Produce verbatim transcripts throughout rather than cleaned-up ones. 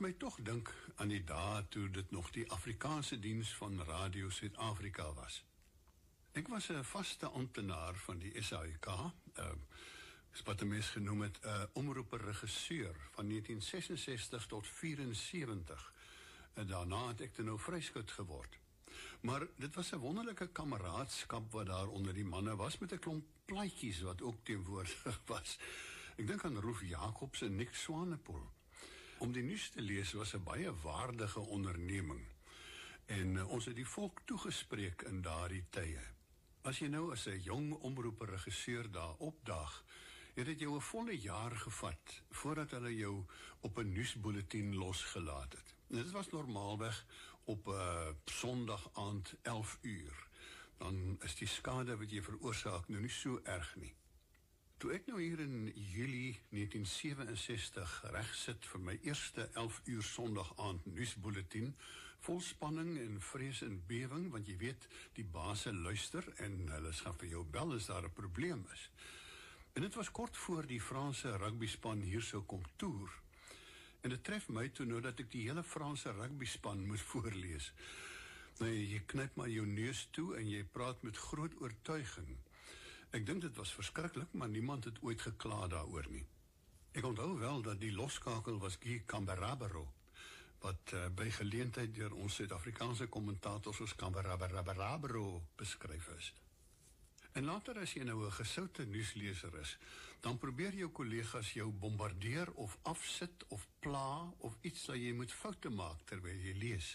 my tog dink aan die dae toe dit nog die Afrikaanse diens van Radio Suid-Afrika was. Ek was 'n vaste amptenaar van die S A I K, uh, is wat 'n mens genoem het, 'n uh, omroeper-regisseur van negentien sesensestig tot vierensewentig. En daarna het ek dan nou vryskut geword. Maar dit was 'n wonderlike kameraadskap wat daar onder die manne was, met 'n klomp plaatjies wat ook teenwoordig was. Ek dink aan Roef Jacobs en Nick Swanepoel. Om die nuus te lees was 'n baie waardige onderneming. En uh, ons het die volk toegespreek in daardie tye. As jy nou as 'n jong omroeper-regisseur daar opdaag, het dit jou 'n volle jaar gevat voordat hulle jou op 'n nuusbulletin losgelaat het. En dit was normaalweg op 'n uh, Sondag aand elf uur. Dan is die skade wat jy veroorsaak nou nie so erg nie. Toe ek nou hier in Julie negentien sewenses-tig reg sit vir my eerste elf uur Sondag aand nuusbulletin, vol spanning en vrees en bewing, want jy weet, die baase luister en hulle gaan vir jou bel as daar 'n probleem is. En dit was kort voor die Franse rugbyspan hier sou kom toer. En dit tref my toe nou dat ek die hele Franse rugbyspan moet voorlees. Nou, jy knyp maar jou neus toe en jy praat met groot oortuiging. Ek dink dit was verskriklik, maar niemand het ooit gekla daaroor nie. Ek onthou wel dat die loskakel was Guy Camberabero, wat uh, by geleentheid deur ons Suid-Afrikaanse kommentators as Camberabero beskryf is. En later as jy nou 'n gesoute nuusleser is, dan probeer jou kollegas jou bombardeer of afsit of pla of iets dat jy moet foute maak terwyl jy lees.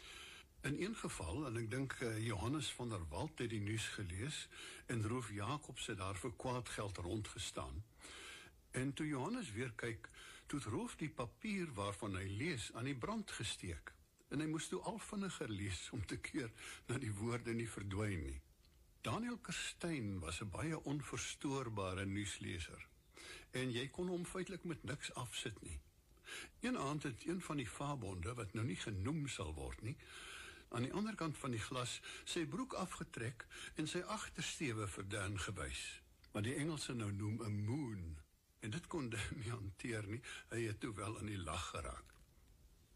In een geval, en ek dink uh, Johannes van der Walt het die nuus gelees en Roef Jacobs het daar vir kwaad geld rondgestaan. En toe Johannes weer kyk, toe het Roef die papier waarvan hy lees aan die brand gesteek. En hy moes toe al vinniger lees om te keer dat die woorde nie verdwyn nie. Daniel Kerstyn was 'n baie onverstoorbare nuusleser. En jy kon hom feitelik met niks afsit nie. Een aand het een van die vaabonde, wat nou nie genoem sal word nie, aan die ander kant van die glas sy broek afgetrek en sy agtersteewe verdun gewys, wat die Engelse nou noem 'n moon. En dit kon hy nie hanteer nie, hy het toe wel aan die lag geraak.